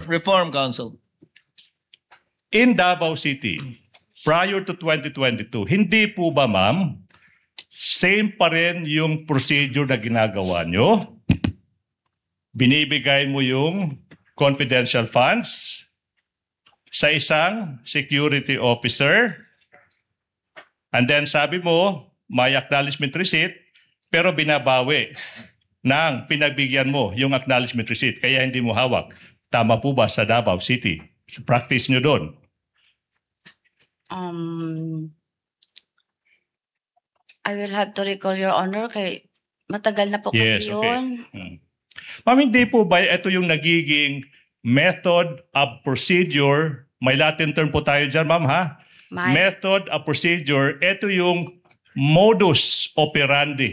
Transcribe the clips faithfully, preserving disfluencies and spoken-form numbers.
Reform, Counsel. In Davao City, prior to twenty twenty-two, hindi po ba, ma'am, same pa rin yung procedure na ginagawa nyo? Binibigay mo yung confidential funds sa isang security officer, and then sabi mo, may acknowledgement receipt, pero binabawi ng pinagbigyan mo yung acknowledgement receipt, kaya hindi mo hawak. Tama po ba sa Davao City? Practice nyo doon? Um, I will have to recall, Your Honor, kay matagal na po Yes, kasi okay. yun. Hmm. Ma'am, hindi po ba ito yung nagiging method of procedure? May Latin term po tayo dyan, ma'am, ha? May, Method of procedure, ito yung modus operandi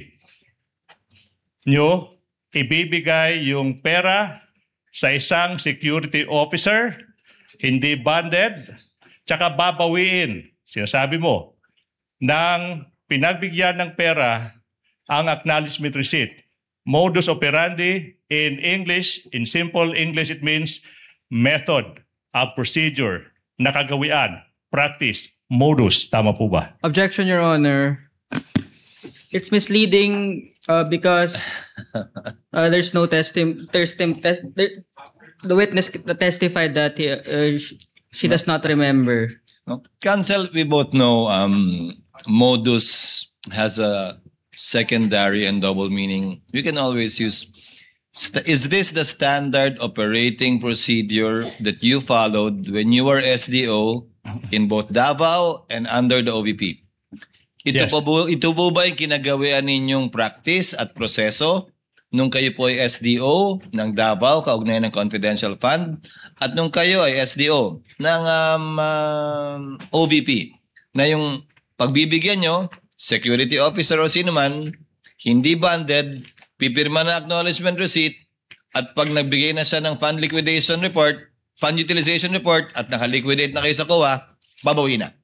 nyo, ibibigay yung pera sa isang security officer, hindi banded, tsaka babawiin, sinasabi mo, ng pinagbigyan ng pera ang acknowledgement receipt. Modus operandi in English, in simple English, it means method of procedure, nakagawian, practice, modus. Tama po ba? Objection, Your Honor. It's misleading uh, because uh, there's no testim. There's tem- tes- there, the witness testified that he, uh, sh- she does not remember. No? Counsel, we both know um, modus has a secondary and double meaning. You can always use, st- is this the standard operating procedure that you followed when you were S D O in both Davao and under the O V P? Ito, Yes. po, bu- ito po ba yung kinagawian ninyong practice at proseso nung kayo po ay S D O ng Davao, kaugnay ng confidential fund, at nung kayo ay S D O ng um, um, O V P, na yung pagbibigyan nyo, security officer o sino man, hindi banded, pipirma na acknowledgement receipt, at pag nagbigay na siya ng fund liquidation report, fund utilization report, at nakaliquidate na kayo sa C O A, babawi na.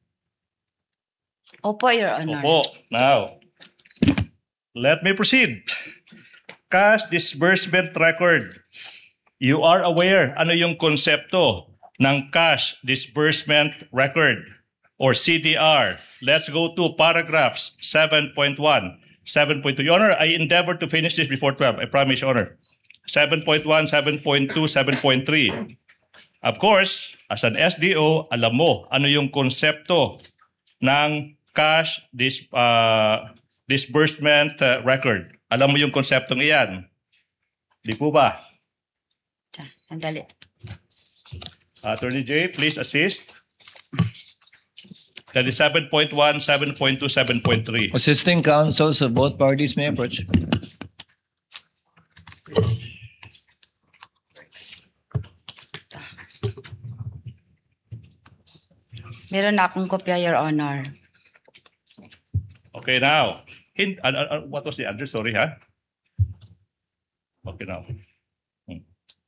opo, Your Honor. Opo. Now, let me proceed. Cash disbursement record. You are aware ano yung konsepto ng cash disbursement record or C D R. Let's go to paragraphs seven point one, seven point two. Your Honor, I endeavor to finish this before twelve. I promise, Your Honor. seven point one, seven point two, seven point three. Of course, as an S D O, alam mo ano yung konsepto ng cash dis, uh, disbursement uh, record. Alam mo yung konseptong iyan. Di po ba? Tiyan, sandali. Attorney J, please assist. That is seven point one, seven point two, seven point three. Assisting counsels of both parties may approach. Meron na akong kopya, Your Honor. Okay, now. Hin uh, uh, what was the address? Sorry, ha? Okay, now. Hmm.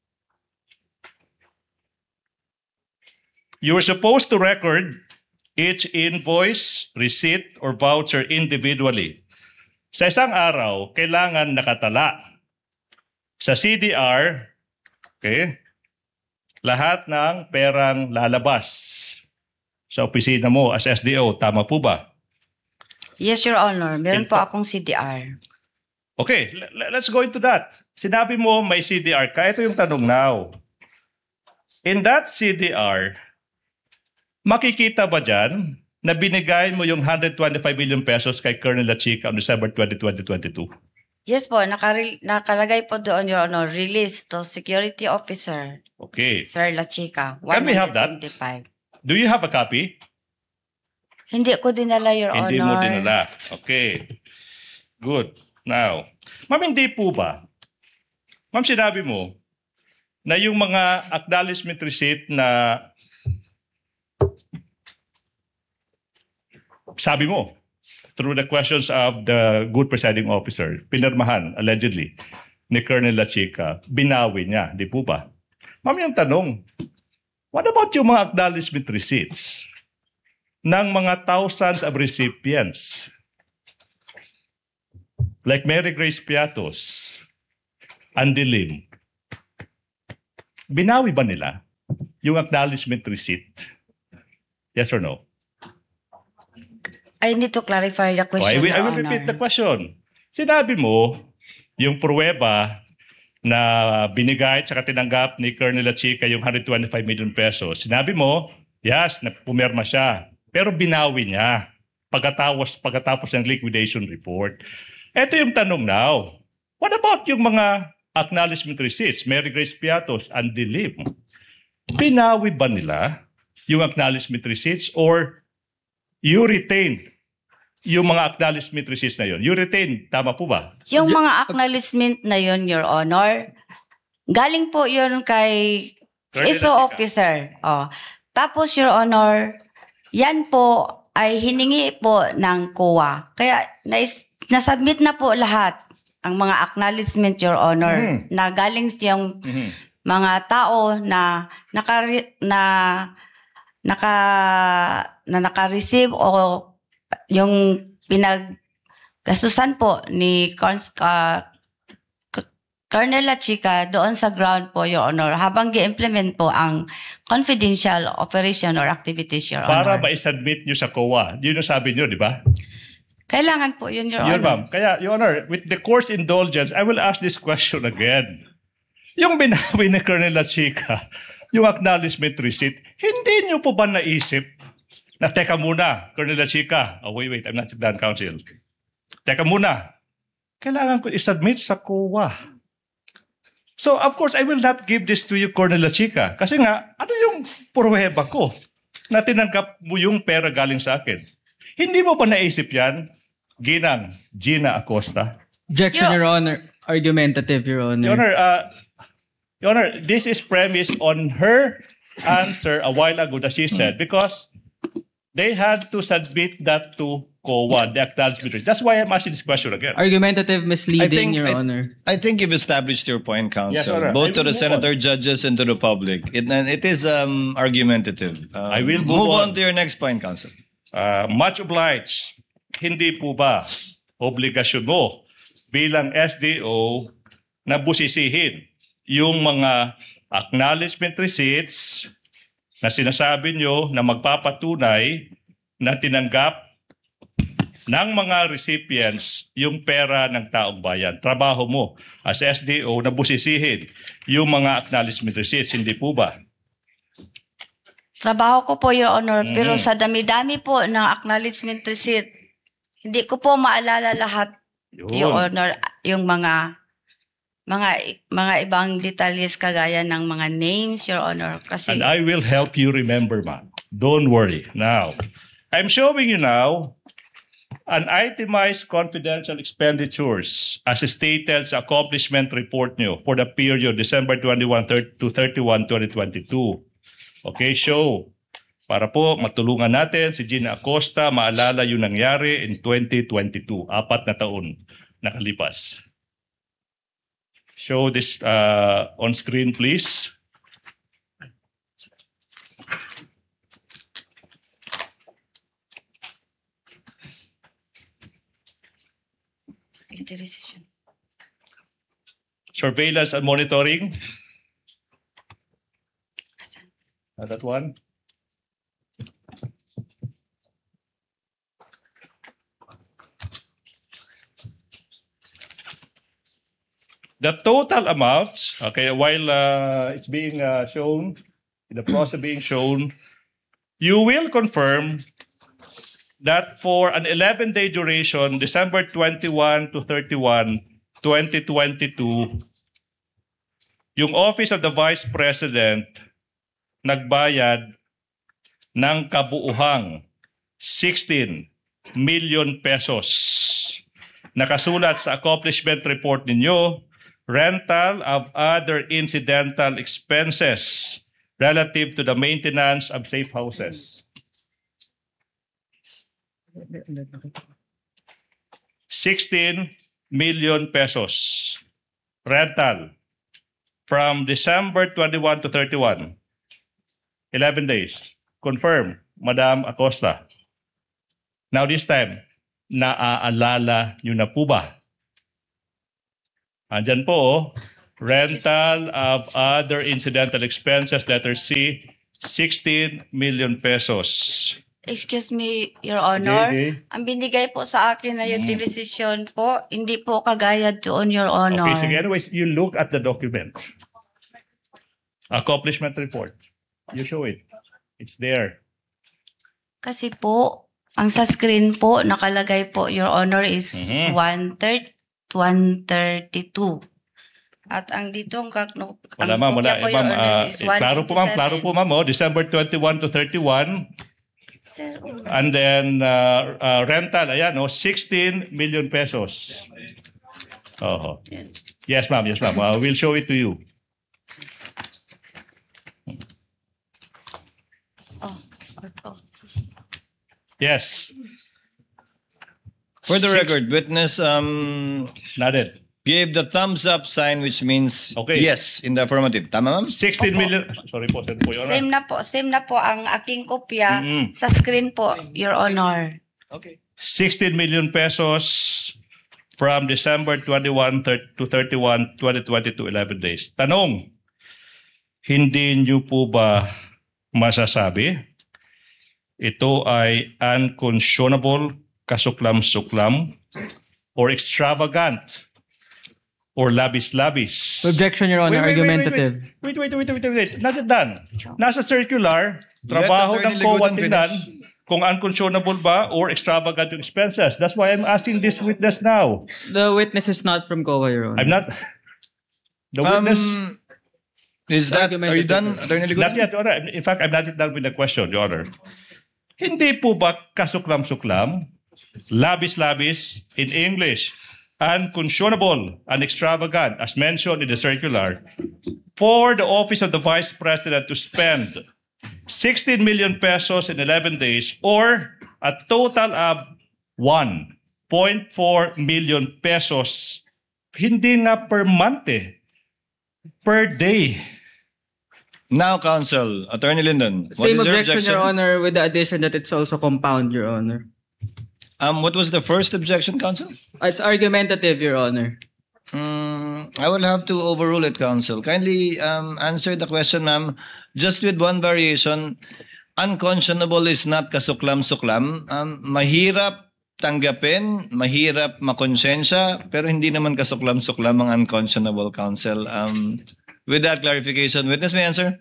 You were supposed to record each invoice, receipt, or voucher individually. Sa isang araw, kailangan nakatala. Sa C D R, okay, lahat ng perang lalabas sa opisina mo as S D O. Tama po ba? Yes, Your Honor. Meron po Info- akong C D R. Okay, l- let's go into that. Sinabi mo may C D R ka. Ito yung tanong now. In that C D R, makikita ba dyan na binigay mo yung one hundred twenty-five million pesos kay Colonel La Chica on December twentieth, twenty twenty-two? Yes po, nakare- nakalagay po doon, Your Honor, release to Security Officer, Okay. Sir La Chica, Can we have that? one twenty-five. Do you have a copy? Hindi ko dinala, Your Hindi mo Honor. dinala. Okay. Good. Now, ma'am, hindi po ba? Ma'am, sinabi mo na yung mga acknowledgement receipt na sabi mo, through the questions of the good presiding officer, pinirmahan, allegedly, ni Colonel La Chica, binawi niya. Di po ba? Ma'am, yung tanong, what about yung mga acknowledgement receipts ng mga thousands of recipients? Like Mary Grace Piatos, Andy Lim. Binawi ba nila? yung acknowledgement receipt? Yes or no? I need to clarify the Oh, question, I will, I Your will repeat the Honor. question. Sinabi mo, yung pruweba na binigay at saka tinanggap ni Colonel Achica yung one hundred twenty-five million pesos. Sinabi mo, yes, na pumirma siya. Pero binawi niya pagkatapos, pagkatapos ng liquidation report. Ito yung tanong now. What about yung mga acknowledgement receipts? Mary Grace Piatos and Dilim. Binawi ba nila yung acknowledgement receipts or you retain yung mga acknowledgement receipts na yun? You retain, tama po ba? Yung mga acknowledgement na yun, Your Honor, galing po yun kay Colonel I S O Achica. officer. Oh. Tapos, Your Honor, yan po ay hiningi po ng C O A. Kaya nais, nasubmit na po lahat ang mga acknowledgement, Your Honor, Mhm. na galing yung Mhm. mga tao na naka na naka na naka-receive o yung pinaggastusan po ni Cons, uh, K- Colonel Achica doon sa ground po, Your Honor, habang gi-implement po ang confidential operation or activities, Your Para Honor. ba i-submit nyo sa C O A? Yun yung sabi nyo, di ba? Kailangan po yun, Your Yun, Honor. ma'am. Kaya, Your Honor, with the court's indulgence, I will ask this question again. Yung binawi ni Colonel Achica, yung acknowledgement receipt, hindi nyo po ba naisip na, teka muna, Colonel Achica, oh, wait, wait, I'm not done, counsel. Teka muna, kailangan ko i-submit sa C O A. So, of course, I will not give this to you, Colonel Achica. Kasi nga, ano yung pruweba ko na tinanggap mo yung pera galing sa akin? Hindi mo ba naisip yan, Ginang Gina Acosta? Objection, Yo- Your Honor. Argumentative, Your Honor. Your Honor, uh, Your Honor, this is premised on her answer a while ago that she said because they had to submit that to C O A, the acknowledgement. That's why I'm asking this question again. Argumentative, misleading, I think- Your I- Honor. I think you've established your point, Yes, counsel, Your Honor. both I to will the move senator, on. judges, and to the public. It, and it is um, argumentative. Um, I will move on. on. to your next point, counsel. Uh, much obliged. Hindi po ba obligasyon mo bilang S D O na busisihin yung mga acknowledgement receipts na sinasabi nyo na magpapatunay na tinanggap ng mga recipients yung pera ng taong bayan. Trabaho mo as S D O na busisihin yung mga acknowledgement receipts, hindi po ba? Trabaho ko po, Your Honor, pero Mhm. sa dami-dami po ng acknowledgement receipt, hindi ko po maalala lahat, Yun. Your Honor, yung mga mga mga ibang detalles kagaya ng mga names, Your Honor. Kasi And I will help you remember, ma'am. Don't worry. Now, I'm showing you now an itemized confidential expenditures as stated sa accomplishment report nyo for the period December twenty-first to thirty-first, twenty twenty-two. Okay, show. Para po matulungan natin si Gina Acosta maalala yung nangyari in twenty twenty-two. Apat na taon nakalipas. Show this uh, on screen, please. decision. Surveillance and monitoring. Asan? Uh, that one. The total amount, okay, while uh, it's being uh, shown, in the process of being shown, you will confirm that for an eleven-day duration, December twenty-first to thirty-first, twenty twenty-two, yung Office of the Vice President nagbayad ng kabuuhang sixteen million pesos. Nakasulat sa accomplishment report ninyo, rental of other incidental expenses relative to the maintenance of safe houses. sixteen million pesos rental from December twenty-first to thirty-first. eleven days. Confirm, Madam Acosta. Now this time, naaalala nyo na po ba? Andyan po, oh, rental of other incidental expenses, letter C, sixteen million pesos. Excuse me, Your Honor. Okay, okay. Ang binigay po sa akin na utilization po, hindi po kagaya doon, Your Honor. Okay, sige. Anyways, you look at the document. Accomplishment report. You show it. It's there. Kasi po, ang sa screen po, nakalagay po, Your Honor, is Mhm. one thirty-two. At ang dito, ang, no, Wala ang ma'am, kopya wala. po, Eh, Your ma'am, Honor, ah, is eh, klaro po ma'am, klaro po ma'am. Oh, December twenty-one to thirty-one. Sir, oh. And then uh, uh, rental, ayan, oh, sixteen million pesos. Oh, yes ma'am, yes ma'am. Uh, we'll show it to you. Oh, oh. Yes, For the Six- record, witness um, noted. gave the thumbs up sign, which means Okay. yes in the affirmative. Tama, ma'am? sixteen Opo. million. Sorry po, sir po, Your Same Honor. na po, same na po ang aking kopya Mm-mm. sa screen po, Your Honor. Okay. sixteen million pesos from December twenty-one thir- to thirty-one, twenty twenty-two, eleven days. Tanong, hindi niyo po ba masasabi ito ay unconscionable, kasuklam-suklam, or extravagant, or labis-labis? Objection, Your Honor. Wait, wait, wait, Argumentative. Wait, wait, wait, wait, wait, wait. Not yet done. Nasa circular, Let trabaho Attorney ng C O A Ligudan tingnan finish. kung unconscionable ba or extravagant yung expenses. That's why I'm asking this witness now. The witness is not from C O A, Your Honor. I'm not... The witness... Um, is that, are you done, Attorney Ligudan? Not yet, Your Honor. In fact, I'm not yet done with the question, Your Honor. Hindi po ba kasuklam-suklam, labis-labis in English, unconscionable and extravagant, as mentioned in the circular, for the office of the Vice President to spend sixteen million pesos in eleven days or a total of one point four million pesos? Hindi nga per month eh. Per day. Now, counsel, Attorney Linden, what Same is your objection, objection? Your Honor, with the addition that it's also compound, Your Honor. Um, what was the first objection, counsel? It's argumentative, Your Honor. Mm, I will have to overrule it, counsel. Kindly um, answer the question, ma'am, just with one variation. Unconscionable is not kasuklam-suklam. Um, mahirap tanggapin, mahirap makonsensya, pero hindi naman kasuklam-suklam ang unconscionable, counsel. Um, with that clarification, witness may answer?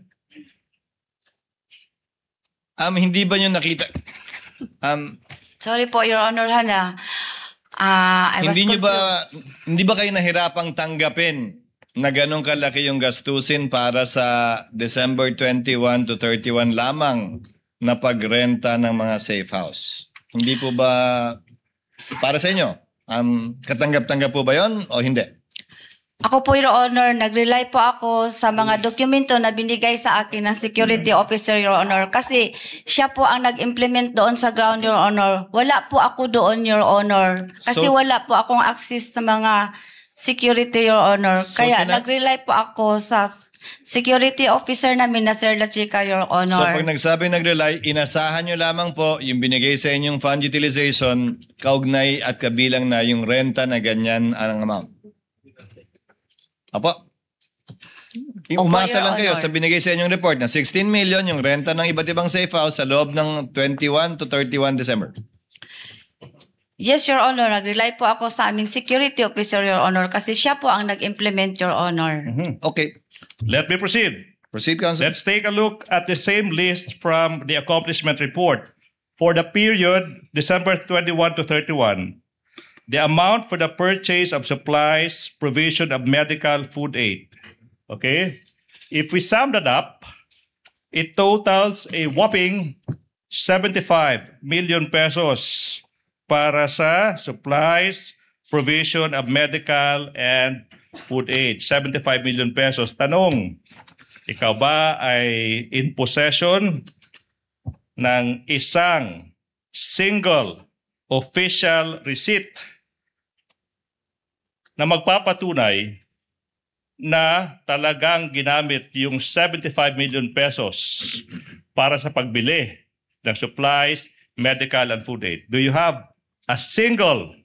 Um, hindi ba nyo nakita? Um, Sorry po, Your Honor, Hana. Ah, I was hindi nyo ba, confused. hindi ba kayo nahirapang tanggapin na ganong kalaki yung gastusin para sa December twenty-one to thirty-one lamang na pagrenta ng mga safe house? Hindi po ba para sa inyo? Um, katanggap-tanggap po ba yon o hindi? Ako po, Your Honor, nag-rely po ako sa mga dokumento na binigay sa akin ng security officer, Your Honor, kasi siya po ang nag-implement doon sa ground, Your Honor. Wala po ako doon, Your Honor, kasi So- wala po akong access sa mga security, Your Honor. So, Kaya kina- nag-rely po ako sa security officer namin na Sir La Chica, Your So Honor. pag nagsabi nag-rely, inasahan nyo lamang po yung binigay sa inyong fund utilization, kaugnay at kabilang na yung renta na ganyan ang amount. Apo? Opo, Umasa Your lang kayo Honor. sa binigay sa inyong report na sixteen million yung renta ng iba't ibang safe house sa loob ng twenty-one to thirty-one December. Yes, Your Honor, nag-rely po ako sa aming security officer, Your Honor, kasi siya po ang nag-implement, Your Honor. Okay. Let me proceed. Proceed, counsel. Let's take a look at the same list from the accomplishment report. For the period December twenty-one to thirty-one, the amount for the purchase of supplies, provision of medical food aid. Okay? If we sum that up, it totals a whopping seventy-five million pesos para sa supplies, provision of medical and food aid. seventy-five million pesos. Tanong, ikaw ba ay in possession ng isang single official receipt na magpapatunay na talagang ginamit yung seventy-five million pesos para sa pagbili ng supplies, medical, and food aid? Do you have a single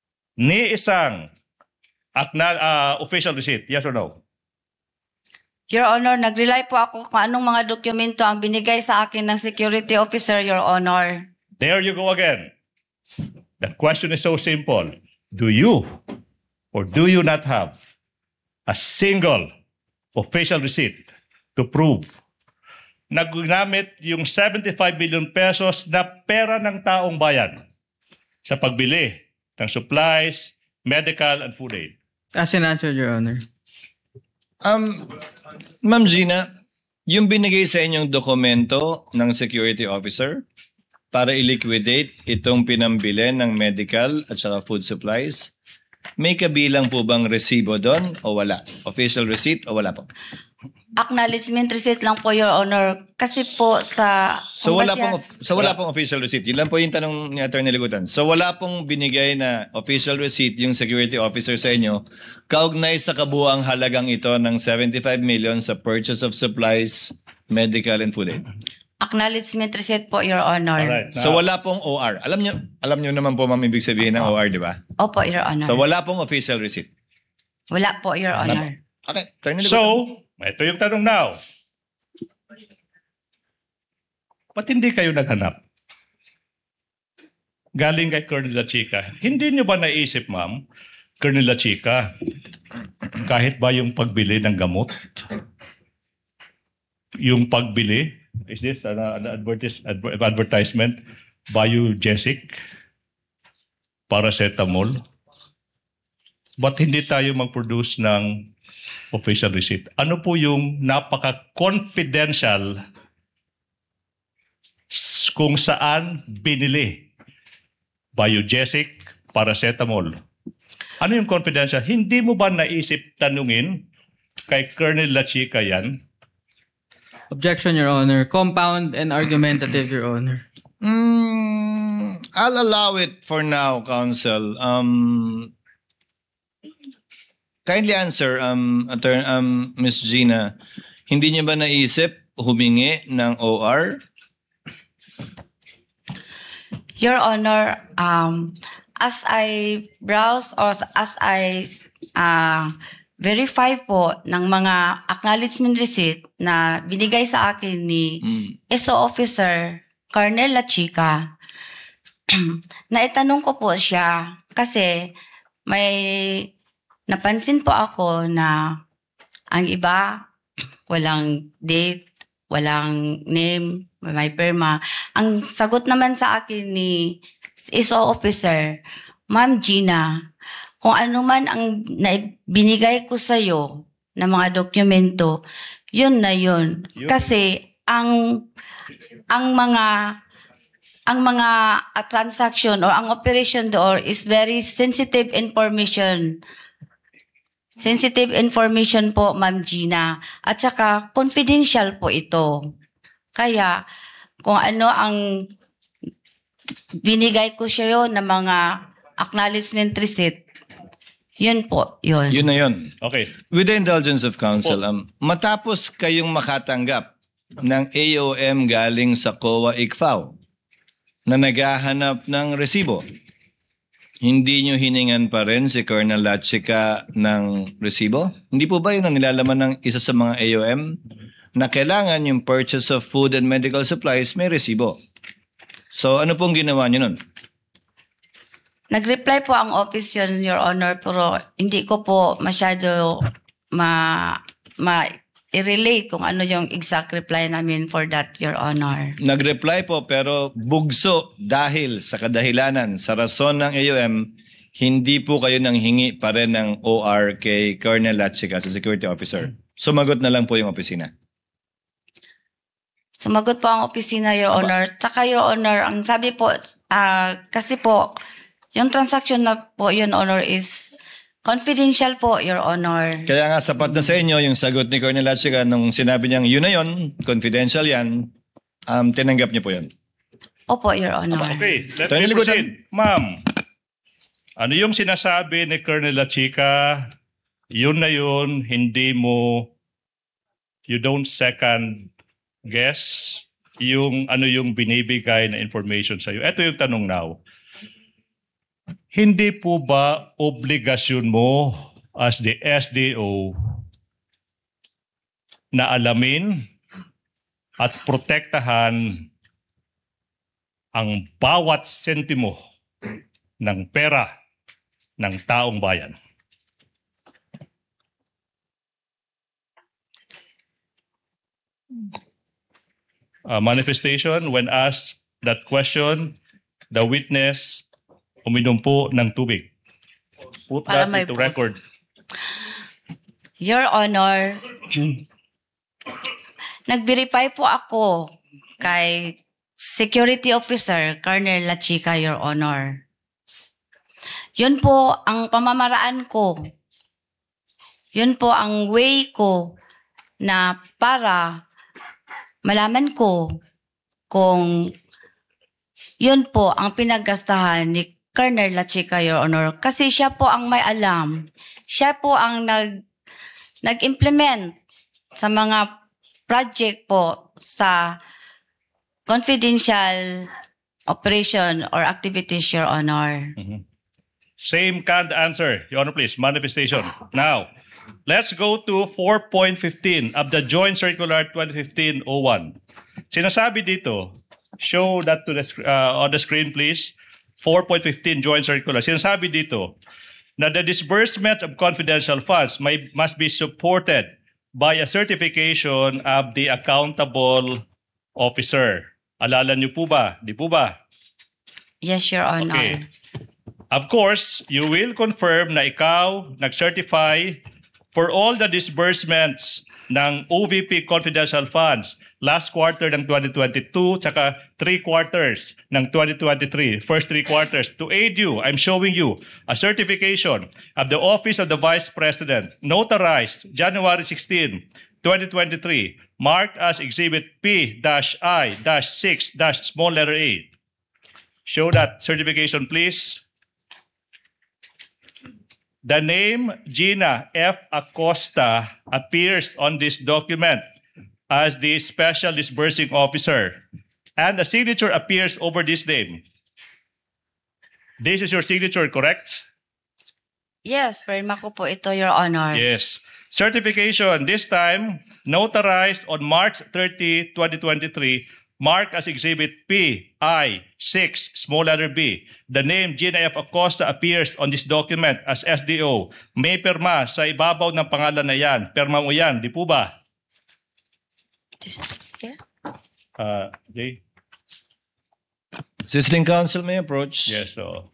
ni isang akna, uh, official receipt? Yes or no? Your Honor, nag-rely po ako kung anong mga dokumento ang binigay sa akin ng security officer, Your Honor. There you go again. The question is so simple. Do you or do you not have a single official receipt to prove na ginamit yung seventy-five billion pesos na pera ng taong bayan sa pagbili ng supplies, medical, and food aid? As an answer, Your Honor. Um, Ma'am Gina, yung binigay sa inyong dokumento ng security officer para i-liquidate itong pinambili ng medical at saka food supplies, may kabilang po bang resibo doon o wala? Official receipt o wala po? Acknowledgement receipt lang po, Your Honor. Kasi po sa... So kung wala basya- pong so wala pong official receipt. Yun lang po yung tanong ni Attorney Ligutan. So wala pong binigay na official receipt yung security officer sa inyo kaugnay sa kabuuang halagang ito ng seventy-five million sa purchase of supplies, medical and food aid. Acknowledgement receipt po, Your Honor. Alright. So now- wala pong O R. Alam nyo, alam nyo naman po ma'am ibig sabihin ng O R, di ba? Opo, Your Honor. So wala pong official receipt. Wala po, Your Wala Honor. po. Okay, Attorney Ligutan. So, ito yung tanong now. Ba't hindi kayo naghanap? Galing kay Colonel La Chica. Hindi nyo ba naisip, ma'am, Colonel La Chica, kahit ba yung pagbili ng gamot, yung pagbili, is this an, an advertis, adver- advertisement, Biogesic, paracetamol, ba't hindi tayo mag-produce ng official receipt? Ano po yung napaka-confidential s- kung saan binili Biogesic, paracetamol? Ano yung confidential? Hindi mo ba naisip tanungin kay Colonel La Chica yan? Objection, Your Honor. Compound and argumentative, Your Honor. Mm, I'll allow it for now, Counsel. Um, kindly answer, um, Attorney, um, Miss Gina. Hindi niyo ba naisip humingi ng O R? Your Honor, um, as I browse or as I uh, verify po ng mga acknowledgement receipt na binigay sa akin ni Mm. S O Officer Colonel La Chica, naitanong ko po siya kasi may napansin po ako na ang iba walang date, walang name, may perma. Ang sagot naman sa akin ni S O Officer, Ma'am Gina, kung ano man ang na- binigay ko sa iyo na mga dokumento, yun na yun. Yun. Kasi ang ang mga ang mga uh, transaction or ang operation door is very sensitive information. Sensitive information po, Ma'am Gina. At saka confidential po ito. Kaya kung ano ang binigay ko sa iyo na mga acknowledgement receipt, yun po, yun. Yun na yun. Okay. With the indulgence of counsel, um, matapos kayong makatanggap ng A O M galing sa C O A I C F A O na naghahanap ng resibo, hindi nyo hiningan pa rin si Colonel La Chica ng resibo? Hindi po ba yun ang nilalaman ng isa sa mga A O M na kailangan yung purchase of food and medical supplies may resibo? So ano pong ginawa nyo nun? Nag-reply po ang office yun, Your Honor, pero hindi ko po masyado ma, ma i-relate kung ano yung exact reply namin for that, Your Honor. Nag-reply po pero bugso dahil sa kadahilanan, sa rason ng A O M, hindi po kayo nang hingi pa rin ng O R kay Colonel La Chica sa security officer. Sumagot na lang po yung opisina. Sumagot po ang opisina, Your Honor. Tsaka, Your Honor, ang sabi po, ah, kasi po, yung transaction na po, Your Honor, is confidential po, Your Honor. Kaya nga sapat na sa inyo yung sagot ni Colonel La Chica nung sinabi niyang yun na yun, confidential yan, um, tinanggap niyo po yun. Opo, Your Honor. Okay, let Attorney me Ligutan. proceed. Ma'am, ano yung sinasabi ni Colonel La Chica? Yun na yun, hindi mo, you don't second guess yung ano yung binibigay na information sa'yo. Ito yung tanong now. Hindi po ba obligasyon mo as the S D O na alamin at protektahan ang bawat sentimo ng pera ng taong bayan. Uh, manifestation, when asked that question, the witness uminom po ng tubig. Put Para that may into pause. record. Your Honor, nag-verify po ako kay Security Officer Colonel La Chica, Your Honor. Yun po ang pamamaraan ko. Yun po ang way ko na para malaman ko kung yun po ang pinaggastahan ni Colonel La Chica, Your Honor. Kasi siya po ang may alam. Siya po ang nag, nag-implement sa mga project po sa confidential operation or activities, Your Honor. Mhm. Same canned answer. Your Honor, please. Manifestation. Now, let's go to four point fifteen of the Joint Circular twenty fifteen oh one. Sinasabi dito, show that to the, sc- uh, on the screen, please. four point fifteen Joint Circular. Sinasabi dito na the disbursement of confidential funds may, must be supported by a certification of the accountable officer. Alala niyo po ba? Di po ba? Yes, Your Honor. Okay. Of course, you will confirm na ikaw nag-certify for all the disbursements ng O V P confidential funds last quarter ng twenty twenty-two tsaka three quarters ng twenty twenty-three, first three quarters. To aid you, I'm showing you a certification of the Office of the Vice President, notarized January sixteenth, twenty twenty-three, marked as Exhibit P I six small letter A. Show that certification, please. The name Gina F. Acosta appears on this document as the Special Disbursing Officer, and a signature appears over this name. This is your signature, correct? Yes, perma ko po ito, Your Honor. Yes. Certification, this time notarized on March thirtieth, twenty twenty-three, marked as Exhibit P I six small letter B. The name Gina F. Acosta appears on this document as S D O. May perma sa ibabaw ng pangalan na yan. Perma mo yan, di po ba? Yeah. Uh, Jay? Assisting counsel may approach. Yes, so.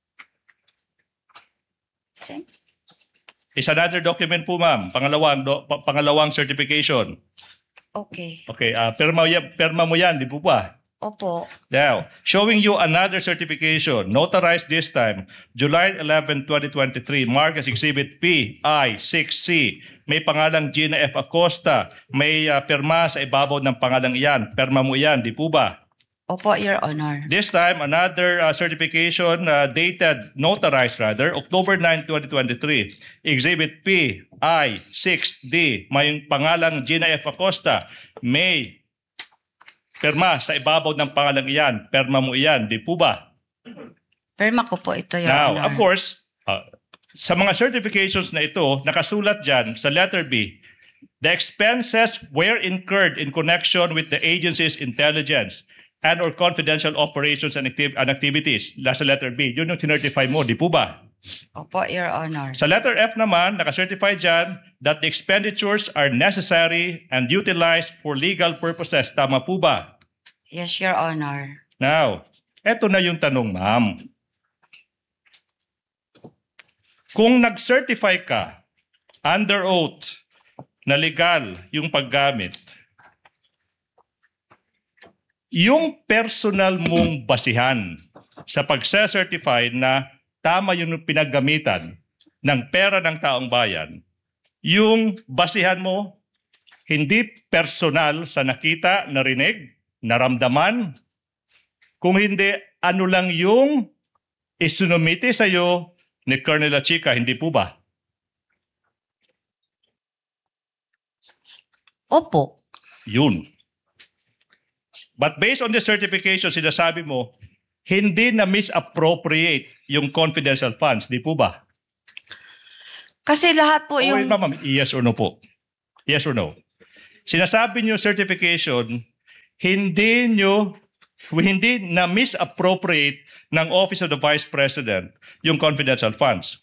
Same. Is another document po, ma'am. Pangalawang, do, pa- pangalawang certification. Okay. Okay, uh, perma, ya- perma mo yan, di po ba? Opo. Now, showing you another certification, notarized this time, July eleventh, twenty twenty-three, marked as Exhibit P I six C. May pangalang Gina F. Acosta. May uh, perma sa ibabaw ng pangalang iyan. Perma mo iyan, di po ba? Opo, Your Honor. This time, another uh, certification uh, dated, notarized rather, October ninth, twenty twenty-three. Exhibit P I six D. May pangalang Gina F. Acosta. May perma sa ibabaw ng pangalang iyan. Perma mo iyan, di po ba? Perma ko po ito, Your Now, Honor. of course, uh, sa mga certifications na ito, nakasulat dyan sa letter B, the expenses were incurred in connection with the agency's intelligence and or confidential operations and, activ- and activities. Nasa letter B, yun yung sinertify mo, di po ba? Opo, Your Honor. Sa letter F naman, nakacertify dyan that the expenditures are necessary and utilized for legal purposes. Tama po ba? Yes, Your Honor. Now, eto na yung tanong, ma'am. Kung nag-certify ka under oath na legal yung paggamit, yung personal mong basihan sa pag-certify na tama yung pinaggamitan ng pera ng taong bayan, yung basihan mo hindi personal sa nakita, narinig, naramdaman, kung hindi ano lang yung isinumite sa'yo ni Colonel La Chica, hindi po ba? Opo. Yun. But based on the certification, sinasabi mo, hindi na misappropriate yung confidential funds, di po ba? Kasi lahat po Oh, yung... ma'am, yes or no po? Yes or no? sinasabi niyo certification, hindi niyo hindi na misappropriate ng Office of the Vice President yung confidential funds.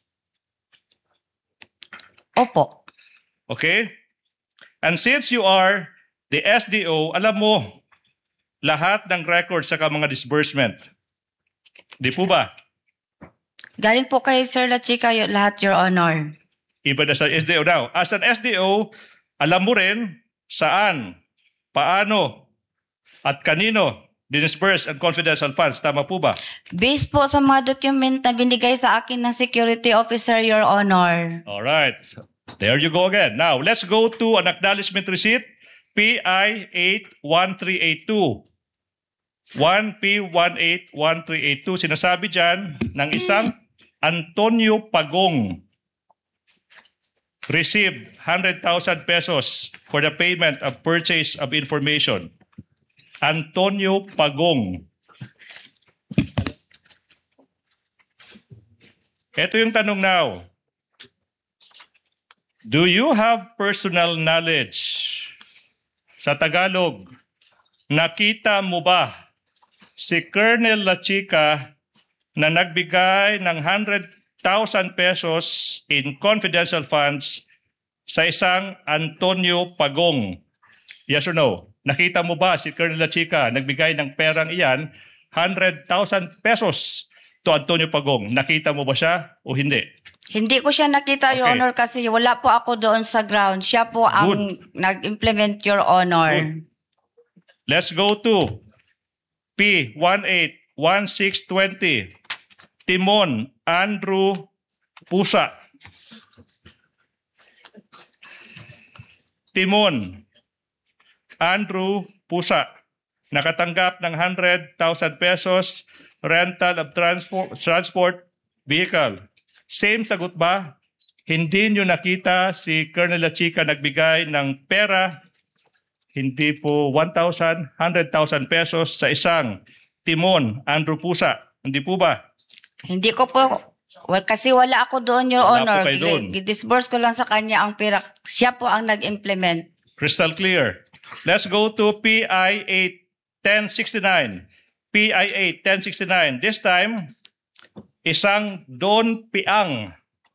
Opo. Okay? And since you are the S D O, alam mo lahat ng records sa mga disbursement. Di po ba? Galing po kay Sir La Chica yung lahat, Your Honor. Even as an S D O now. As an S D O, alam mo rin saan, paano, at kanino disburse ang confidential funds. Tama po ba? Based po sa mga document na binigay sa akin ng security officer, Your Honor. All right. There you go again. Now, let's go to an acknowledgement receipt, P I eight one three eight two. one P one eight one three eight two. Sinasabi dyan ng isang Antonio Pagong received one hundred thousand pesos for the payment of purchase of information. Antonio Pagong. Ito yung tanong now. Do you have personal knowledge? Sa Tagalog, nakita mo ba si Colonel La Chica na nagbigay ng one hundred thousand pesos in confidential funds sa isang Antonio Pagong? Yes or no? Nakita mo ba si Colonel La Chica nagbigay ng perang iyan, one hundred thousand pesos to Antonio Pagong? Nakita mo ba siya o hindi? Hindi ko siya nakita, Your Okay. Honor, kasi wala po ako doon sa ground. Siya po ang nag-implement, Your Honor. Good. Let's go to P one eight one six two zero. Timon Andrew Pusa. Timon Andrew Pusa. Nakatanggap ng one hundred thousand pesos rental of transport, transport vehicle. Same sagot ba? Hindi nyo nakita si Colonel La Chica nagbigay ng pera, hindi po one thousand, one hundred thousand pesos sa isang Timon Andrew Pusa. Hindi po ba? Hindi ko po, well, kasi wala ako doon, Your Wala Honor. po kayo doon. Gidisburse ko lang sa kanya ang pera. Siya po ang nag-implement. Crystal clear. Let's go to P I eight ten sixty-nine. P I eight ten sixty-nine. This time, isang Don Piang.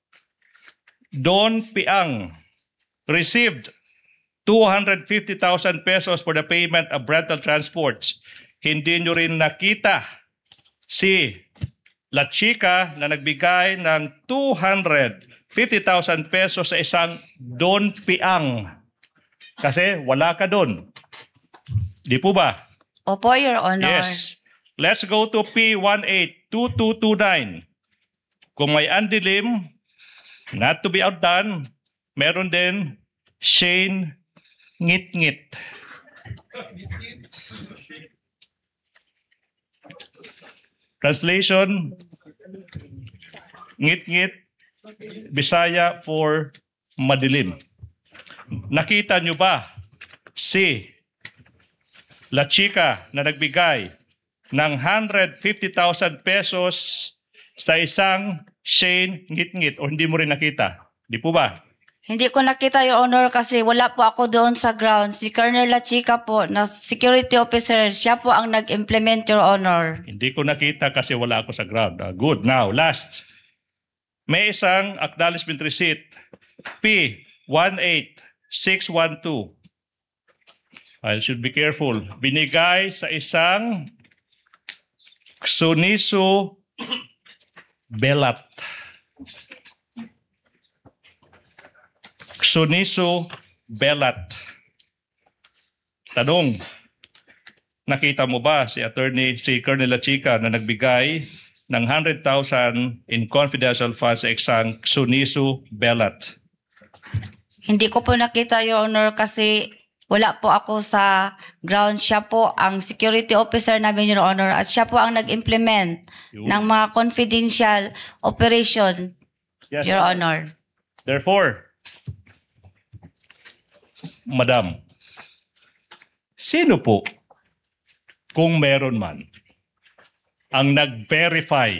Don Piang received two hundred fifty thousand pesos for the payment of rental transports. Hindi nyo rin nakita si La Chica na nagbigay ng two hundred fifty thousand pesos sa isang Don Piang. Kasi wala ka doon. Di po ba? Opo, Your Honor. Yes. Let's go to P one eight two two two nine. Kung may andilim, not to be outdone, meron din Shane Ngit-Ngit. Translation, Ngit-Ngit, Bisaya for madilim. Nakita nyo ba si La Chica na nagbigay ng one hundred fifty thousand pesos sa isang Shane Ngit-Ngit o hindi mo rin nakita? Di po ba? Hindi ko nakita, Your Honor, kasi wala po ako doon sa ground. Si Colonel La Chica po, na security officer, siya po ang nag-implement, Your Honor. Hindi ko nakita kasi wala ako sa ground. Ah, good. Now, last. May isang acknowledgement receipt. P one eight six one two. I should be careful. Binigay sa isang Suniso Belat. Suniso Belat. Tanong, nakita mo ba si attorney, si Colonel La Chica na nagbigay ng one hundred thousand in confidential funds sa isang Suniso Belat? Hindi ko po nakita, Your Honor, kasi wala po ako sa ground. Siya po ang security officer namin, Your Honor, at siya po ang nag-implement Yun. ng mga confidential operation, Yes. Your Honor. Therefore, Madam, sino po, kung meron man, ang nag-verify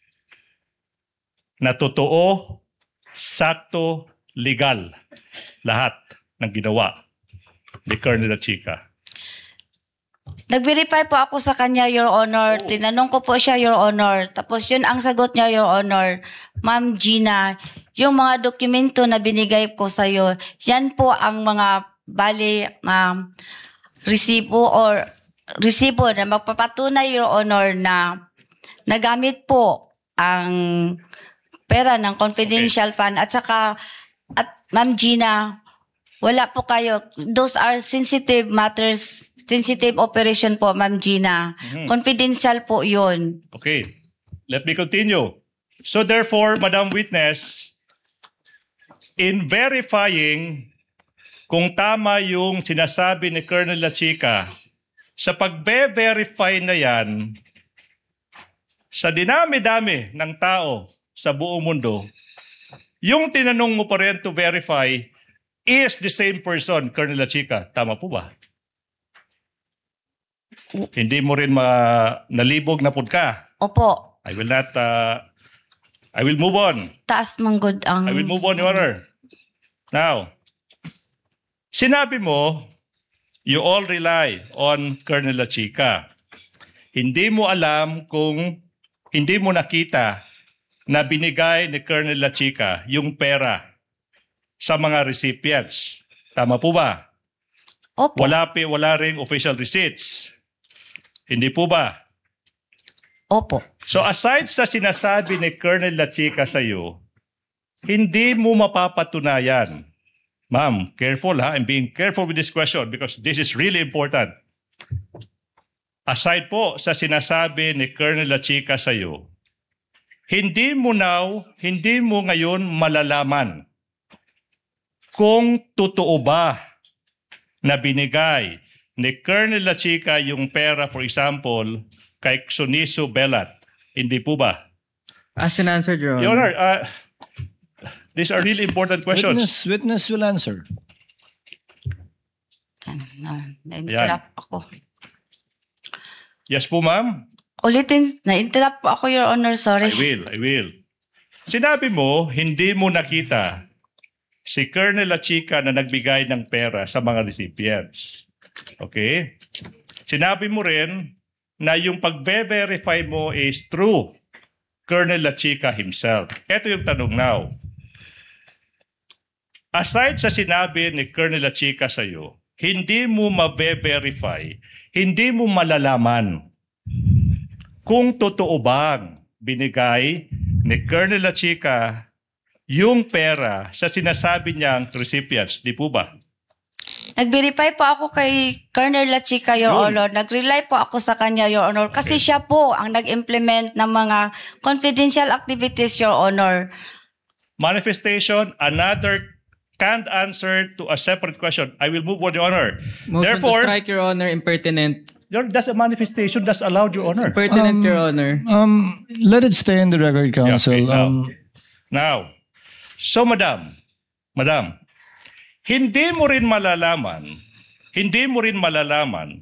na totoo, sakto, legal, lahat ng ginawa ni Colonel Lachica? Nag-verify po ako sa kanya, Your Honor. Tinanong ko po siya, Your Honor. Tapos yun ang sagot niya, Your Honor. Ma'am Gina, yung mga dokumento na binigay ko sa iyo, yan po ang mga bali um, resibo or resibo na magpapatunay, Your Honor, na nagamit po ang pera ng confidential fund. At saka, at Ma'am Gina, wala po kayo. Those are sensitive matters. Sensitive operation po, Ma'am Gina. Mhm. Confidential po yun. Okay. Let me continue. So therefore, Madam Witness, in verifying kung tama yung sinasabi ni Colonel Lachica, sa pagbe-verify na yan, sa dinami-dami ng tao sa buong mundo, yung tinanong mo pa rin to verify is the same person, Colonel Lachica. Tama po ba? Hindi mo rin ma nalibog na pud ka. Opo. I will not, uh, I will move on. Taas manggod ang... I will move on, Your Honor. Now, sinabi mo, you all rely on Colonel Lachica. Hindi mo alam kung, hindi mo nakita na binigay ni Colonel Lachica yung pera sa mga recipients. Tama po ba? Opo. Wala, pa, wala ring official receipts. Hindi po ba? Opo. So aside sa sinasabi ni Colonel Lachica sa iyo, hindi mo mapapatunayan. Ma'am, careful ha. I'm being careful with this question because this is really important. Aside po sa sinasabi ni Colonel Lachica sa iyo, hindi mo now, hindi mo ngayon malalaman kung totoo ba na binigay ni Colonel Lachica yung pera, for example, kay Suniso Belat. Hindi po ba? As an answer, Your Honor. Your Honor, uh, these are really important questions. Witness, witness will answer. Na, na-interrupt ako. Yes po, ma'am. Ulitin, na-interrupt po ako, Your Honor. I Sorry. will, I will. Sinabi mo, hindi mo nakita si Colonel Lachica na nagbigay ng pera sa mga recipients. Okay? Sinabi mo rin na yung pag-verify mo is through Colonel Lachica himself. Ito yung tanong now. Aside sa sinabi ni Colonel Lachica sa iyo, hindi mo ma-verify, hindi mo malalaman kung totoo bang binigay ni Colonel Lachica yung pera sa sinasabi niyang recipients. Di po ba? Nag-verify po ako kay Colonel Lachica, Your Yun. Honor. Nag-rely po ako sa kanya, Your Honor. Kasi siya po ang nag-implement ng mga confidential activities, Your Honor. Manifestation, another canned answer to a separate question. I will move on, Your Honor. Motion Therefore, to strike, Your Honor, impertinent. Your, that's a manifestation that's allowed, Your Honor. Impertinent, Your Honor. Um, let it stay in the record, counsel. okay, now. um, Now, so Madam, Madam, hindi mo rin malalaman, hindi mo rin malalaman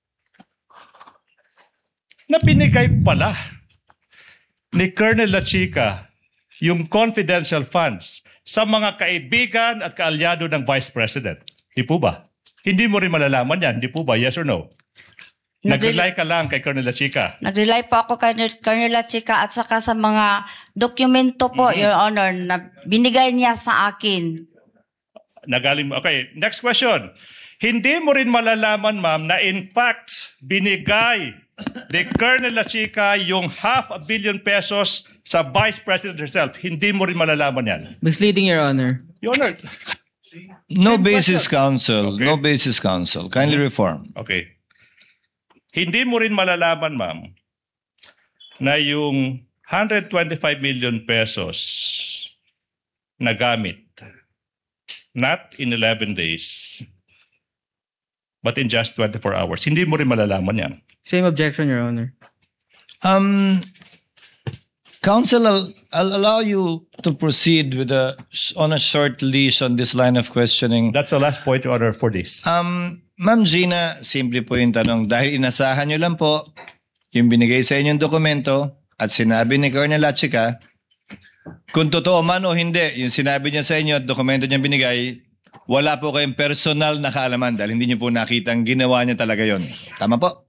na binigay pala ni Colonel Lachica yung confidential funds sa mga kaibigan at kaalyado ng Vice President. Di po ba? Hindi mo rin malalaman yan. Di po ba? Yes or no? Nag-rely ka lang kay Colonel Lachica. Nag-rely po ako kay Colonel Lachica at saka sa mga dokumento po, Mhm. Your Honor, na binigay niya sa akin. Nagaling mo. Okay, next question. Hindi mo rin malalaman, ma'am, na in fact, binigay ni Colonel Lachica yung half a billion pesos sa Vice President herself. Hindi mo rin malalaman yan. Misleading, Your Honor. Your Honor. no Same basis, question. counsel. Okay. No basis, counsel. Kindly reform. Okay. Hindi mo rin malalaman, ma'am, na yung one hundred twenty-five million pesos na gamit, not in eleven days, but in just twenty-four hours. Hindi mo rin malalaman yan. Same objection, Your Honor. Um, counsel, I'll, I'll allow you to proceed with a on a short leash on this line of questioning. That's the last point, Your Honor, for this. Um, Ma'am Gina, simple po yung tanong. Dahil inasahan nyo lang po yung binigay sa inyong dokumento at sinabi ni Colonel Lachica, kung totoo man o hindi, yung sinabi niya sa inyo at dokumento niya binigay, wala po kayong personal na kaalaman dahil hindi niyo po nakita ang ginawa niya talaga yon. Tama po?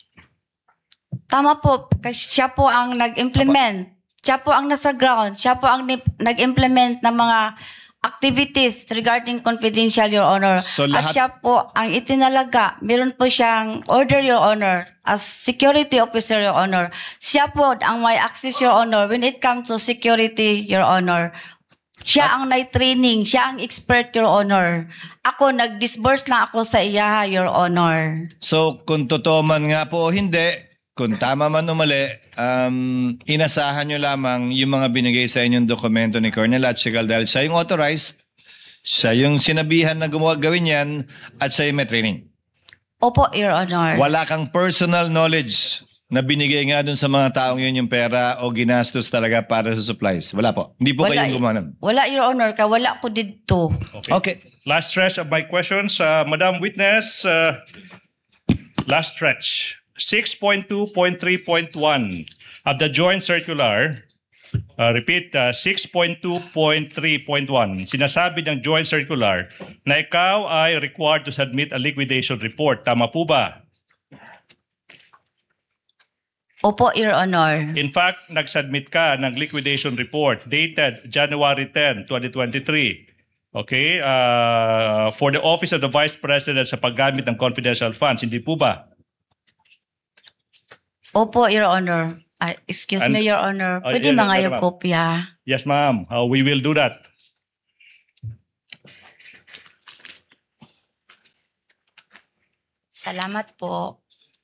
Tama po, kasi siya po ang nag-implement. Siya po ang nasa ground. Siya po ang ni- nag-implement ng mga activities regarding confidential, Your Honor. So, At lahat- siya po ang itinalaga. Meron po siyang order, Your Honor, as security officer, Your Honor. Siya po ang may access, Your Honor, when it comes to security, Your Honor. Siya ang nai-training. Siya ang expert, Your Honor. Ako, nag-disburse lang ako sa iya, Your Honor. So, kung totoo man nga po o hindi, kung tama man o mali, um, inasahan nyo lamang yung mga binigay sa inyong dokumento ni Colonel Latchigal dahil siya yung authorized, siya yung sinabihan na gumawa gawin yan, at siya yung may training. Opo, Your Honor. Wala kang personal knowledge na binigay nga dun sa mga taong yun yung pera o ginastos talaga para sa supplies. Wala po. Hindi po Wala, kayong gumawa nun. wala, Your Honor, ka wala ko dito. Okay. Okay. Last stretch of my questions. Uh, Madam Witness, uh, last stretch. six point two point three point one of the joint circular, uh, repeat, uh, six point two point three point one, sinasabi ng joint circular na ikaw ay required to submit a liquidation report. Tama po ba? Opo, Your Honor. In fact, nag-submit ka ng liquidation report dated January tenth, twenty twenty-three. Okay? Uh, for the Office of the Vice President sa paggamit ng confidential funds. Hindi po ba? Opo, Your Honor. Ay, excuse And- me, Your Honor. Oh, Pwede yeah, mga yeah, yung ma'am. kopya. Yes, ma'am. Uh, we will do that. Salamat po.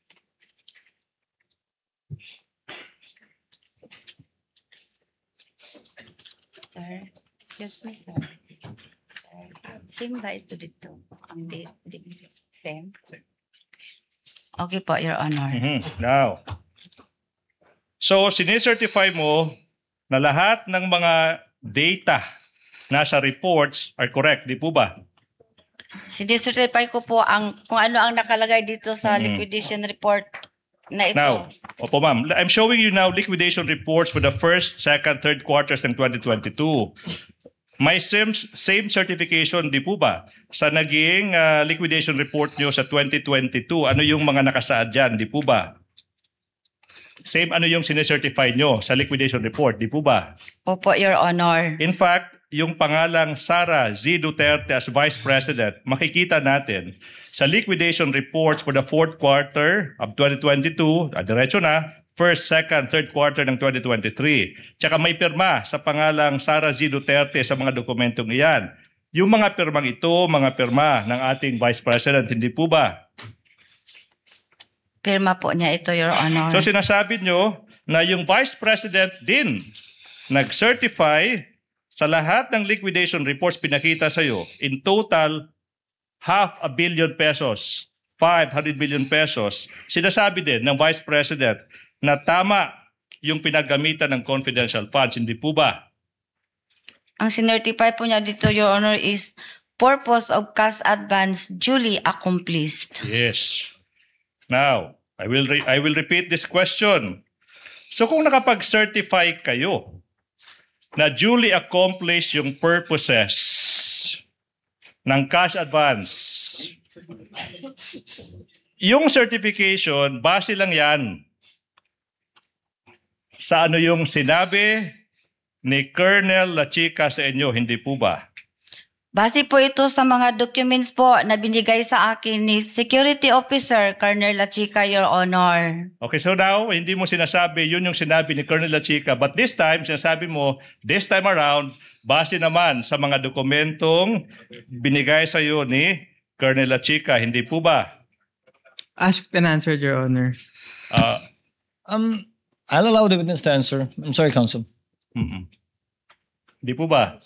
Sir, excuse me, sir. Sir, same ba ito dito? Ang date, di- same? Okay po, Your Honor. Mhm. Now, so sinicertify mo na lahat ng mga data nasa reports are correct, di po ba? Sinicertify ko po ang kung ano ang nakalagay dito sa Mhm. liquidation report na ito. Now, opo ma'am, I'm showing you now liquidation reports for the first, second, third quarters ng twenty twenty-two. May same, same certification, di po ba? Sa naging ah, liquidation report nyo sa twenty twenty-two, ano yung mga nakasaad dyan, di po ba? Same ano yung sinecertify nyo sa liquidation report, di po ba? Opo, Your Honor. In fact, yung pangalang Sara Z. Duterte as Vice President, makikita natin sa liquidation reports for the fourth quarter of twenty twenty-two, ah, diretso na, first, second, third quarter ng twenty twenty-three. Tsaka may pirma sa pangalang Sara Z. Duterte sa mga dokumentong iyan. Yung mga pirmang ito, mga pirma ng ating Vice President, hindi po ba? Pirma po niya ito, Your Honor. So sinasabi nyo na yung Vice President din nag-certify sa lahat ng liquidation reports pinakita sa iyo, in total, half a billion pesos, five hundred billion pesos. Sinasabi din ng Vice President na tama yung pinagamitan ng confidential funds, hindi po ba? Ang sinertify po niya dito, Your Honor, is purpose of cash advance duly accomplished. Yes. Now, I will re- I will repeat this question. So kung nakapag-certify kayo na duly accomplished yung purposes ng cash advance, yung certification, base lang yan sa ano yung sinabi ni Colonel Lachica sa inyo, hindi po ba? Base po ito sa mga documents po na binigay sa akin ni Security Officer Colonel Lachica, Your Honor. Okay, so now, hindi mo sinasabi, yun yung sinabi ni Colonel Lachica. But this time, sinasabi mo, this time around, base naman sa mga dokumentong binigay sa iyo ni Colonel Lachica. Hindi po ba? Asked and answered, Your Honor. Uh, Um, I'll allow the witness to answer. I'm sorry, counsel. mm-mm. Hindi po ba?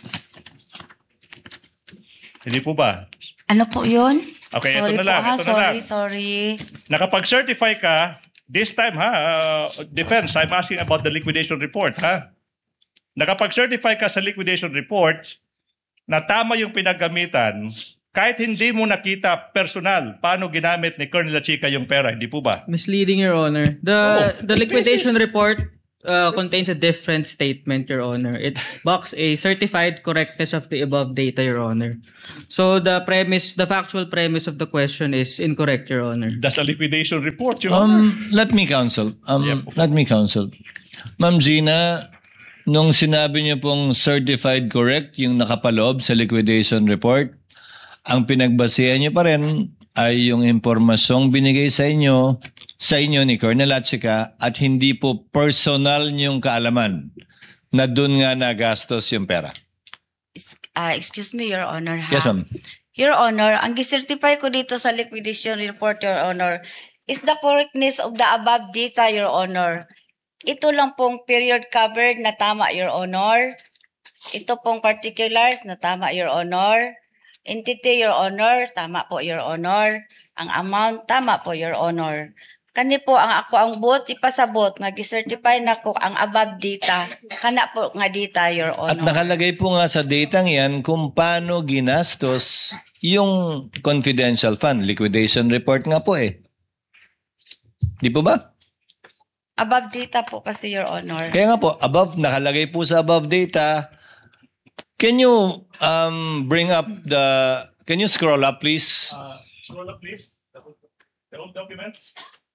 Hindi po ba? Ano po yun? Okay, sorry ito na lang, po, ha? ito na sorry, lang. sorry. Nakapag-certify ka, this time ha, uh, defense, I'm asking about the liquidation report ha. Nakapag-certify ka sa liquidation report na tama yung pinagamitan, kahit hindi mo nakita personal paano ginamit ni Colonel Lachica yung pera, hindi po ba? Misleading, Your Honor. The Oh, the liquidation report uh, contains a different statement, Your Honor. It's box A, certified correctness of the above data, Your Honor. So the premise, the factual premise of the question is incorrect, Your Honor. That's a liquidation report, Your Honor. Um, let me counsel. Um, Yep. Let me counsel. Ma'am Gina, nung sinabi niyo pong certified correct yung nakapaloob sa liquidation report, ang pinagbasehan niyo pa rin ay yung impormasyong binigay sa inyo sa inyo ni Colonel Achica at hindi po personal niyong kaalaman na doon nga nagastos yung pera. Is- ah, excuse me, Your Honor. Ha? Yes, ma'am. Your Honor, ang gisertify ko dito sa liquidation report, Your Honor, is the correctness of the above data, Your Honor. Ito lang pong period covered na tama, Your Honor. Ito pong particulars na tama, Your Honor. Entity, Your Honor, tama po, Your Honor. Ang amount, tama po, Your Honor. Kani po ang ako ang bot ipasabot nga gisertify na ko ang above data kana po nga data, Your At Honor. nakalagay po nga sa datang yan kung paano ginastos yung confidential fund. Liquidation report nga po eh. Di po ba? Above data po kasi, Your Honor. Kaya nga po, above, nakalagay po sa above data. Can you um, bring up the, can you scroll up please? Uh, scroll up, please. The old, the old documents.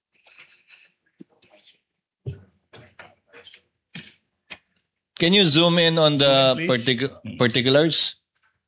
Can you zoom in on the Zoom in, please. particu- particulars?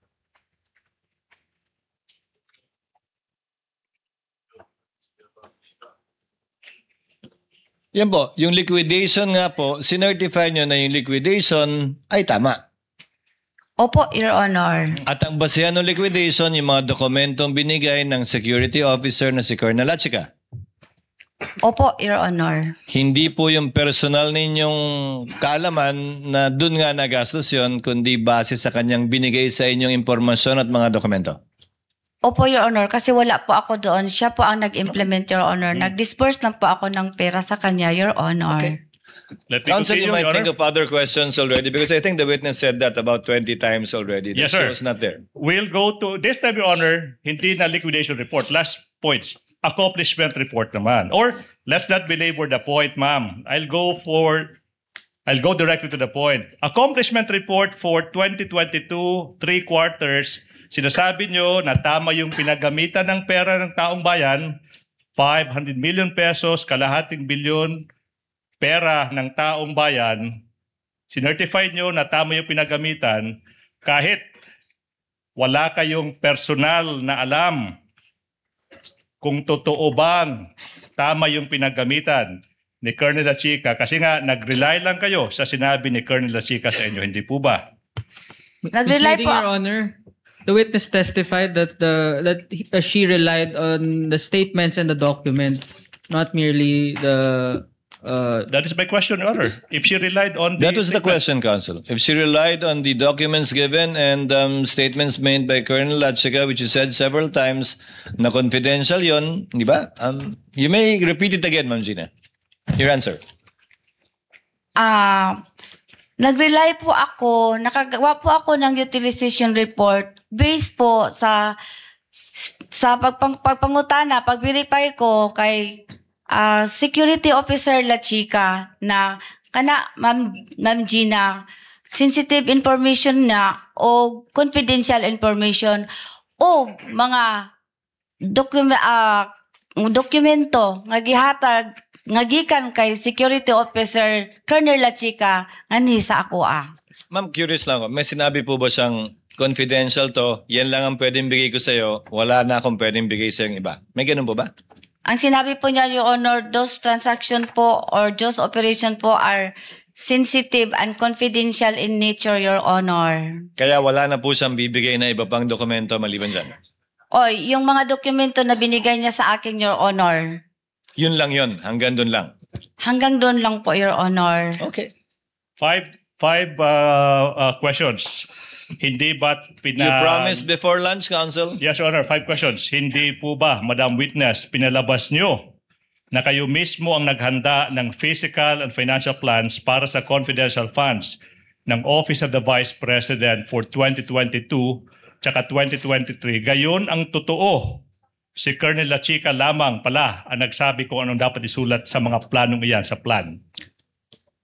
Yan po, yung liquidation nga po, sinertify nyo na yung liquidation ay tama. Opo, Your Honor. At ang basehan ng liquidation, yung mga dokumentong binigay ng security officer na si Colonel Achica. Opo, Your Honor. Hindi po yung personal ninyong kaalaman na dun nga nagastos yun, kundi base sa kanyang binigay sa inyong impormasyon at mga dokumento. Opo, Your Honor, kasi wala po ako doon. Siya po ang nag-implement, Your Honor. Nag-disperse lang po ako ng pera sa kanya, Your Honor. Okay. Let me Counsel, continue, you might Your think Honor. of other questions already because I think the witness said that about twenty times already. Yes, That sir. was not there. We'll go to, this time, Your Honor, hindi na liquidation report. Last points. Accomplishment report naman. Or, let's not belabor the point, ma'am. I'll go for, I'll go directly to the point. Accomplishment report for twenty twenty-two, three quarters. Sinasabi nyo na tama yung pinagamitan ng pera ng taong bayan, five hundred million pesos, kalahating bilyon pera ng taong bayan. Sinertify nyo na tama yung pinagamitan kahit wala kayong personal na alam kung totoo bang tama yung pinagamitan ni Colonel Achica. Kasi nga, nag-rely lang kayo sa sinabi ni Colonel Achica sa inyo. Hindi po ba? Nag-rely Misleading, po Your ako. Honor. The witness testified that the that he- uh, she relied on the statements and the documents, not merely the. Uh, That is my question, Your Honor. If she relied on the That was the statement- question, Counsel. If she relied on the documents given and um, statements made by Colonel Achica, which you said several times, na confidential yon, di ba? Um, you may repeat it again, Ma'am Gina. Your answer. Ah, nag-rely po ako, nakagawa po ako ng utilization report based po sa sa pagpang, pagpangutana, pag-verify ko kay ah, Security Officer La Chica na kana Ma'am Ma'am Gina, sensitive information na o confidential information o mga document ah, dokumento nga gihatag nga gikan kay Security Officer Colonel La Chica nga ni sa ako ah. Ma'am, curious lang ako. May sinabi po ba siyang confidential to, yan lang ang pwedeng bigay ko sa'yo, wala na akong pwedeng bigay sa'yo yung iba? May ganun po ba? Ang sinabi po niya, Your Honor, those transaction po or those operation po are sensitive and confidential in nature, Your Honor. Kaya wala na po siyang bibigay na iba pang dokumento maliban dyan. Oy, yung mga dokumento na binigay niya sa akin, Your Honor, Yun lang yun, hanggang doon lang. hanggang doon lang po, Your Honor. Okay. Five, five uh, uh, questions. Hindi ba't pina... You promised before lunch, Counsel? Yes, Your Honor. Five questions. Hindi po ba, Madam Witness, pinalabas nyo na kayo mismo ang naghanda ng physical and financial plans para sa confidential funds ng Office of the Vice President for twenty twenty-two tsaka twenty twenty-three. Gayon ang totoo. Si Colonel La Chica lamang pala ang nagsabi kung anong dapat isulat sa mga planong iyan sa plan.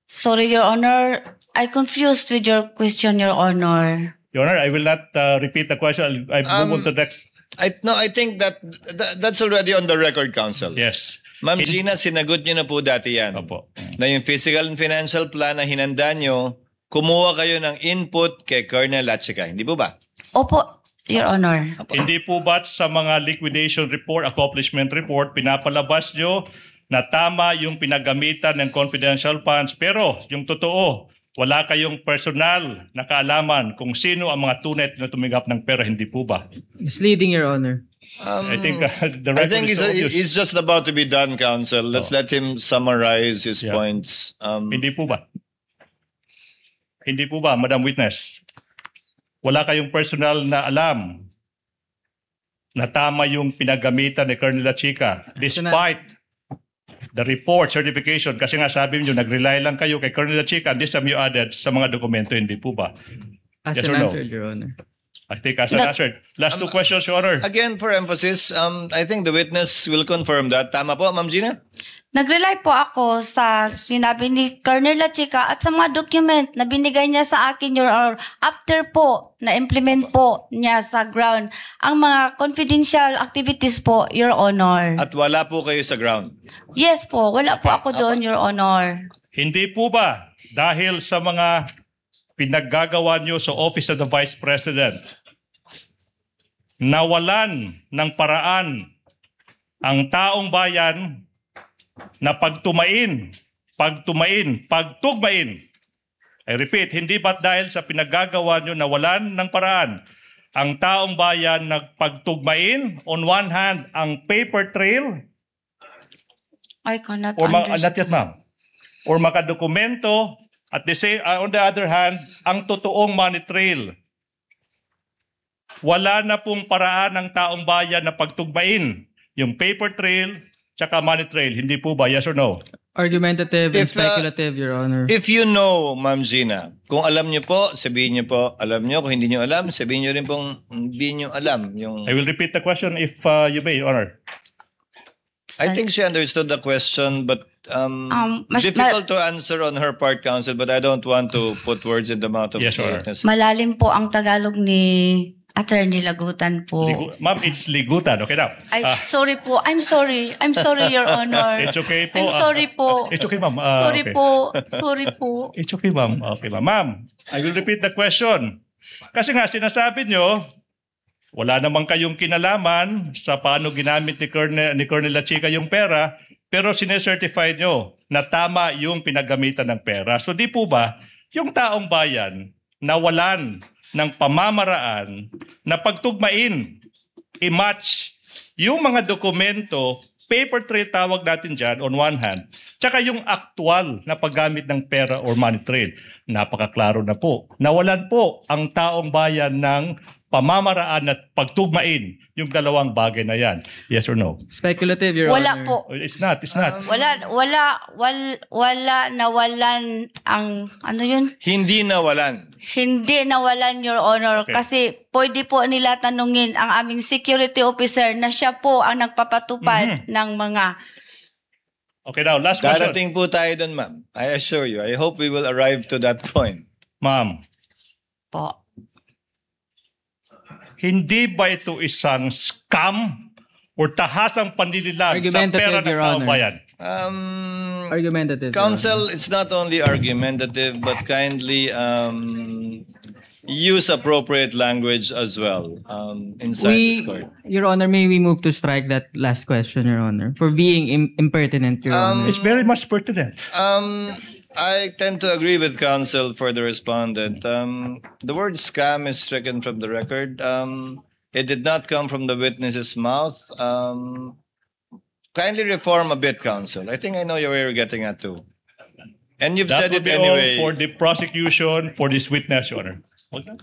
Sorry, Your Honor. I confused with your question, Your Honor. Your Honor, I will not uh, repeat the question. I'll, I'll move on Um, to the next. I, no, I think that, that that's already on the record, Counsel. Yes. Ma'am Hin- Gina, sinagot niyo na po dati yan. Opo. Na yung physical and financial plan na hinanda nyo, kumuha kayo ng input kay Colonel Lachica. Hindi po ba? Opo, Your Honor. Hindi po ba sa mga liquidation report, accomplishment report, pinapalabas nyo na tama yung pinagamitan ng confidential funds, pero yung totoo, wala kayong personal na kaalaman kung sino ang mga tunay na tumigap ng pera, hindi po ba? Misleading, Your Honor. Um, I think uh, the I record think is he's, so obvious. he's just about to be done, Counsel. Let's Oh. let him summarize his Yeah. points. Um, Hindi po ba? Hindi po ba, Madam Witness? Wala kayong personal na alam na tama yung pinagamitan ni Colonel Lachica despite the report, certification, kasi nga sabi niyo, nag-rely lang kayo kay Colonel Lachica and this time you added sa mga dokumento, hindi po ba? As Yes an or no? answer, Your Honor. I think as an That- answer. Last two questions, Your Honor. Again, for emphasis, um, I think the witness will confirm that. Tama po, Ma'am Gina? Nag-rely po ako sa sinabi ni Colonel Lachica at sa mga document na binigay niya sa akin, Your Honor, after po na-implement po niya sa ground ang mga confidential activities po, Your Honor. At wala po kayo sa ground. Yes po, wala po ako doon, Your Honor. Hindi po ba dahil sa mga pinaggagawa niyo sa Office of the Vice President, nawalan ng paraan ang taong bayan na pagtumain, pagtumain, pagtugmain. I repeat, hindi ba't dahil sa pinaggagawa nyo nawalan ng paraan ang taong bayan nagpagtugmain, on one hand, ang paper trail, I cannot or ma- not understand. yet, ma'am, or makadokumento, at the same, uh, on the other hand, ang totoong money trail. Wala na pong paraan ng taong bayan na pagtugmain yung paper trail tsaka money trail. Hindi po ba? Yes or no? Argumentative and If, uh, speculative, Your Honor. If you know, Ma'am Gina, kung alam niyo po, sabihin niyo po, alam niyo. Kung hindi niyo alam, sabihin niyo rin pong hindi niyo alam. Yung, I will repeat the question if uh, you may, Your Honor. I think she understood the question, but um, Um, mas- difficult to answer on her part, Counsel, but I don't want to put words in the mouth of Yes, the Your Honor. witness. Malalim po ang Tagalog ni Attorney Lagutan po. Ligu- ma'am, it's ligutan. Okay now. Ay, Ah, sorry po. I'm sorry. I'm sorry, Your Honor. it's okay po. I'm ah, sorry po. It's okay, ma'am. Ah, Sorry okay. po. Sorry po. It's okay, ma'am. Okay, ma'am. Ma'am, I will repeat the question. Kasi nga, sinasabi nyo, wala namang kayong kinalaman sa paano ginamit ni Colonel, ni Colonel Lachica yung pera, pero sinecertify nyo na tama yung pinagamitan ng pera. So di po ba, yung taong bayan nawalan ng pamamaraan na pagtugmain, i-match yung mga dokumento, paper trail tawag natin dyan on one hand, tsaka yung actual na paggamit ng pera or money trail. Napakaklaro na po. Nawalan po ang taong bayan ng pamamaraan at pagtugmain yung dalawang bagay na yan. Yes or no? Speculative, Your Wala Honor. po. It's not, it's not. Wala, wala, wal, wala nawalan ang, ano yun? Hindi nawalan. Hindi nawalan, Your Honor. Okay. Kasi pwede po nila tanungin ang aming security officer na siya po ang nagpapatupad ng mga... Okay now, last question. Darating po tayo dun, ma'am. I assure you. I hope we will arrive to that point. Ma'am, Po. hindi ba ito isang scam or tahasang panlililag sa Argumentative, pera ng Your taong Honor. bayan? Um, Argumentative, Your Counsel, it's not only argumentative, but kindly um, use appropriate language as well um, inside we, this court. Your Honor, may we move to strike that last question, Your Honor, for being im- impertinent, Your Um, Honor. It's very much pertinent. Um, I tend to agree with counsel for the respondent. Um, the word scam is stricken from the record. Um, it did not come from the witness's mouth. Um, kindly reform a bit, counsel. I think I know where you're getting at too. And you've That said would it be all anyway. for the prosecution for this witness, Your Honor. Okay.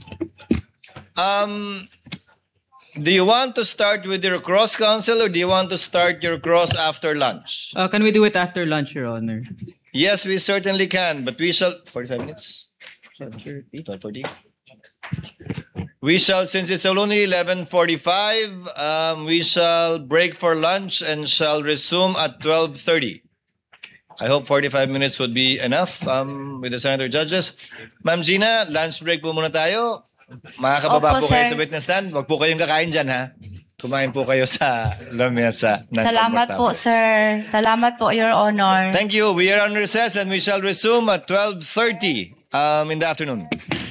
Um, do you want to start with your cross, counsel, or do you want to start your cross after lunch? Uh, can we do it after lunch, Your Honor? Yes, we certainly can, but we shall... forty-five minutes? twelve forty. We shall, since it's only eleven forty-five, um, we shall break for lunch and shall resume at twelve thirty. I hope forty-five minutes would be enough um, with the senator judges. Ma'am Gina, lunch break po muna tayo. Makakababa Opo, po kayo sir. sa witness stand. Huwag po kayong kakain dyan, ha? Kumain po kayo sa lamesa. ng Salamat po, komportable. sir. Salamat po, Your Honor. Thank you. We are on recess and we shall resume at twelve thirty um, in the afternoon.